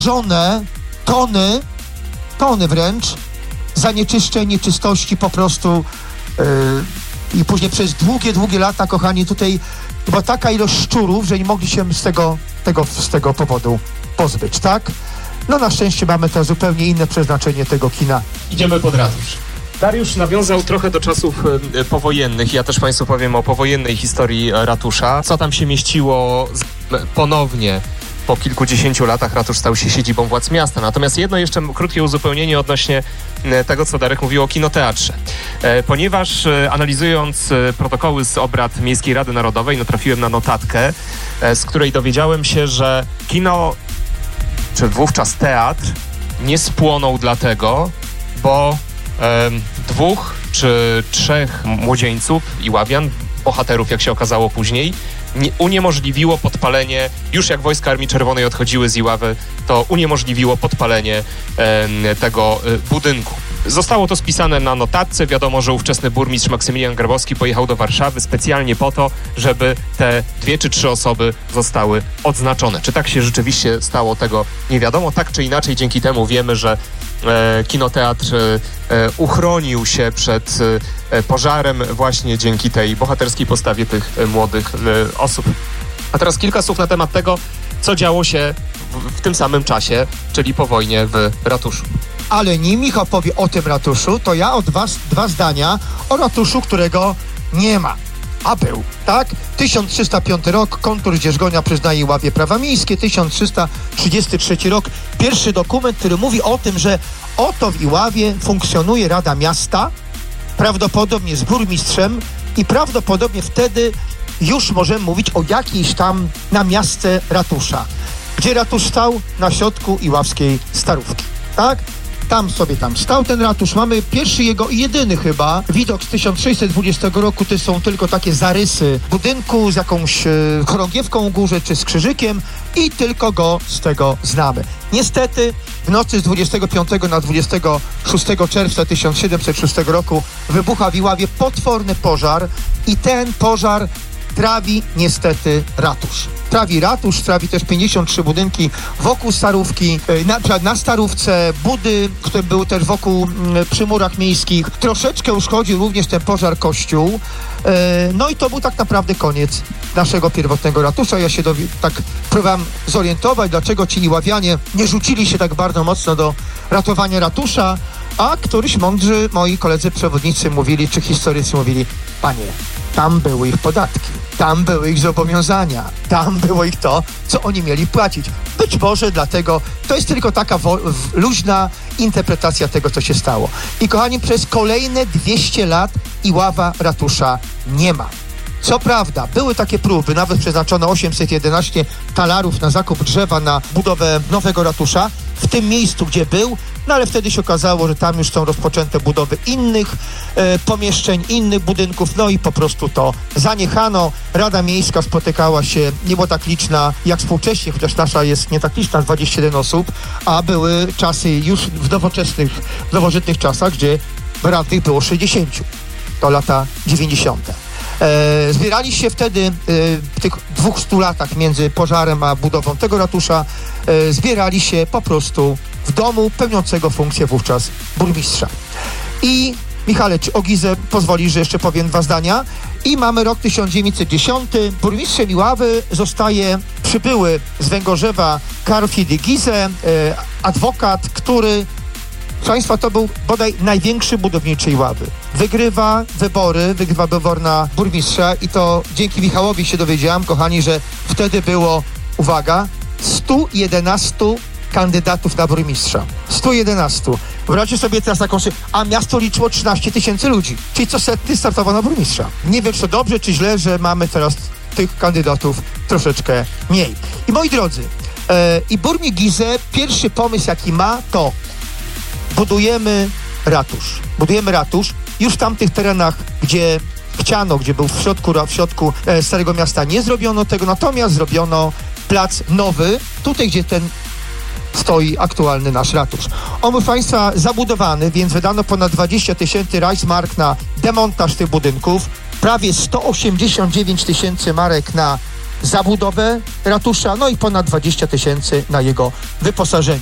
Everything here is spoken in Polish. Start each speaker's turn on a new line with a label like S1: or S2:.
S1: żone tony wręcz zanieczyszczeń, nieczystości po prostu i później przez długie lata, kochani, tutaj była taka ilość szczurów, że nie mogli się z tego powodu pozbyć, tak? No na szczęście mamy to zupełnie inne przeznaczenie tego kina.
S2: Idziemy pod ratusz. Dariusz nawiązał trochę do czasów powojennych. Ja też Państwu powiem o powojennej historii ratusza. Co tam się mieściło ponownie po kilkudziesięciu latach ratusz stał się siedzibą władz miasta. Natomiast jedno jeszcze krótkie uzupełnienie odnośnie tego, co Darek mówił o kinoteatrze. Ponieważ analizując protokoły z obrad Miejskiej Rady Narodowej, trafiłem na notatkę, z której dowiedziałem się, że kino, czy wówczas teatr, nie spłonął dlatego, bo 2 czy 3 młodzieńców Iławian, bohaterów, jak się okazało później, uniemożliwiło podpalenie, już jak wojska Armii Czerwonej odchodziły z Iławy, to uniemożliwiło podpalenie tego budynku. Zostało to spisane na notatce. Wiadomo, że ówczesny burmistrz Maksymilian Grabowski pojechał do Warszawy specjalnie po to, żeby te 2 czy 3 osoby zostały odznaczone. Czy tak się rzeczywiście stało, tego nie wiadomo. Tak czy inaczej, dzięki temu wiemy, że kinoteatr uchronił się przed pożarem właśnie dzięki tej bohaterskiej postawie tych młodych osób. A teraz kilka słów na temat tego, co działo się w tym samym czasie, czyli po wojnie w ratuszu.
S1: Ale nim Michał powie o tym ratuszu, to ja od was 2 zdania o ratuszu, którego nie ma. A był, tak? 1305 rok, kontur Dzierżgonia przyznaje Iławie prawa miejskie. 1333 rok, pierwszy dokument, który mówi o tym, że oto w Iławie funkcjonuje Rada Miasta, prawdopodobnie z burmistrzem i prawdopodobnie wtedy już możemy mówić o jakiejś tam namiastce ratusza. Gdzie ratusz stał? Na środku iławskiej Starówki, tak? Tam stał ten ratusz. Mamy pierwszy jego i jedyny chyba widok z 1620 roku. To są tylko takie zarysy budynku z jakąś chorągiewką u górze czy z krzyżykiem i tylko go z tego znamy. Niestety w nocy z 25 na 26 czerwca 1706 roku wybucha w Iławie potworny pożar i ten pożar trawi niestety ratusz. Trawi też 53 budynki wokół Starówki, na Starówce, budy, które były też wokół przy murach miejskich. Troszeczkę uszkodził również ten pożar kościół. No i to był tak naprawdę koniec naszego pierwotnego ratusza. Ja się tak próbowałem zorientować, dlaczego ci Iławianie nie rzucili się tak bardzo mocno do ratowania ratusza, a któryś mądrzy moi koledzy przewodnicy mówili, czy historycy mówili: panie, tam były ich podatki, tam były ich zobowiązania, tam było ich to, co oni mieli płacić. Być może dlatego to jest tylko taka luźna interpretacja tego, co się stało. I kochani, przez kolejne 200 lat Iława ratusza nie ma. Co prawda, były takie próby, nawet przeznaczono 811 talarów na zakup drzewa na budowę nowego ratusza w tym miejscu, gdzie był, no ale wtedy się okazało, że tam już są rozpoczęte budowy innych pomieszczeń, innych budynków, no i po prostu to zaniechano. Rada Miejska spotykała się, nie była tak liczna jak współcześnie, chociaż nasza jest nie tak liczna, 21 osób, a były czasy już w nowożytnych czasach, gdzie radnych było 60. To lata 90. Zbierali się wtedy w tych 200 latach między pożarem a budową tego ratusza, zbierali się po prostu w domu pełniącego funkcję wówczas burmistrza. I Michale, czy o Gizę pozwolisz, że jeszcze powiem 2 zdania? I mamy rok 1910. Burmistrzem Iławy zostaje przybyły z Węgorzewa Karl Friedrich Gize, adwokat, który, proszę Państwa, to był bodaj największy budowniczy Iławy. Wygrywa wybór na burmistrza i to dzięki Michałowi się dowiedziałam, kochani, że wtedy było, uwaga, 111 kandydatów na burmistrza. 111. Wyobraźcie sobie teraz taką, a miasto liczyło 13 000 ludzi, czyli co setny startował na burmistrza. Nie wiem, czy to dobrze, czy źle, że mamy teraz tych kandydatów troszeczkę mniej. I moi drodzy, i burmistrz Gize, pierwszy pomysł, jaki ma, to budujemy ratusz. Już w tamtych terenach, gdzie chciano, gdzie był w środku Starego Miasta, nie zrobiono tego, natomiast zrobiono plac nowy, tutaj, gdzie ten stoi aktualny nasz ratusz. On był, Państwa, zabudowany, więc wydano ponad 20 000 Reichsmark na demontaż tych budynków, prawie 189 000 marek na zabudowę ratusza, no i ponad 20 000 na jego wyposażenie.